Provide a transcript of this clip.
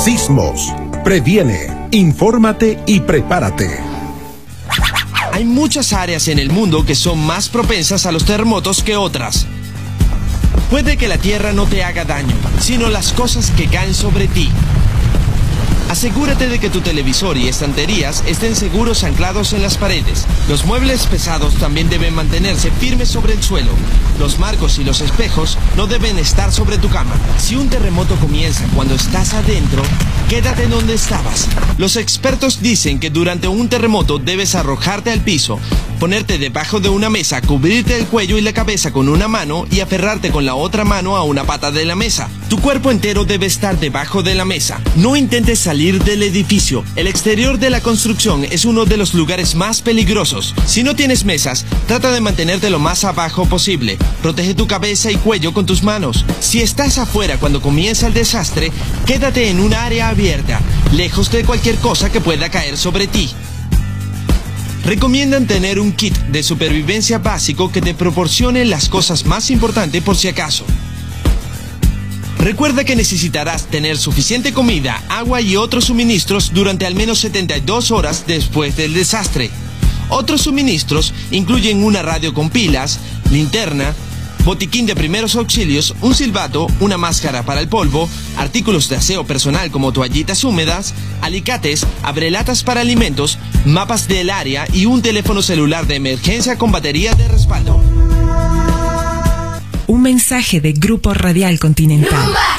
Sismos. Previene, infórmate y prepárate. Hay muchas áreas en el mundo que son más propensas a los terremotos que otras. Puede que la tierra no te haga daño, sino las cosas que caen sobre ti. Asegúrate de que tu televisor y estanterías estén seguros anclados en las paredes. Los muebles pesados también deben mantenerse firmes sobre el suelo. Los marcos y los espejos no deben estar sobre tu cama. Si un terremoto comienza cuando estás adentro, quédate donde estabas. Los expertos dicen que durante un terremoto debes arrojarte al piso, ponerte debajo de una mesa, cubrirte el cuello y la cabeza con una mano y aferrarte con la otra mano a una pata de la mesa. Tu cuerpo entero debe estar debajo de la mesa. No intentes salir del edificio. El exterior de la construcción es uno de los lugares más peligrosos. Si no tienes mesas, trata de mantenerte lo más abajo posible. Protege tu cabeza y cuello con tus manos. Si estás afuera cuando comienza el desastre, quédate en un área abierta, lejos de cualquier cosa que pueda caer sobre ti. Recomiendan tener un kit de supervivencia básico que te proporcione las cosas más importantes por si acaso. Recuerda que necesitarás tener suficiente comida, agua y otros suministros durante al menos 72 horas después del desastre. Otros suministros incluyen una radio con pilas, linterna, botiquín de primeros auxilios, un silbato, una máscara para el polvo, artículos de aseo personal como toallitas húmedas, alicates, abrelatas para alimentos, mapas del área y un teléfono celular de emergencia con batería de respaldo. Un mensaje de Grupo Radial Continental.